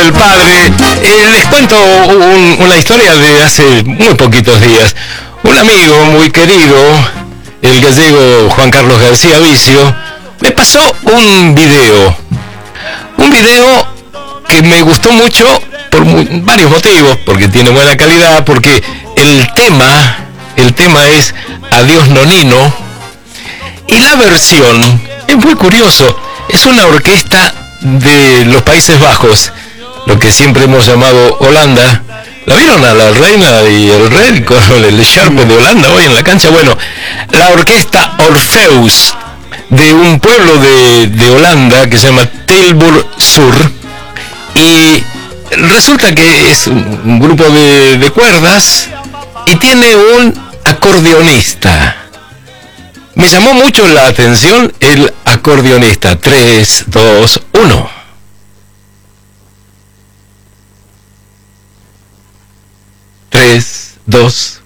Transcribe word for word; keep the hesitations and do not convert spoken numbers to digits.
del Padre. Eh, les cuento un, una historia de hace muy poquitos días. Un amigo muy querido, el gallego Juan Carlos García Vicio, me pasó un video. Un video que me gustó mucho por muy, varios motivos, porque tiene buena calidad, porque el tema, el tema es Adiós Nonino, y la versión es muy curioso. Es una orquesta de los Países Bajos, lo que siempre hemos llamado Holanda. ¿La vieron a la reina y el rey con el Sharpe de Holanda hoy en la cancha? Bueno, la orquesta Orfeus, de un pueblo de, de Holanda que se llama Tilburg Sur, y resulta que es un grupo de, de cuerdas y tiene un acordeonista. Me llamó mucho la atención el acordeonista. tres, dos, uno. tres, dos,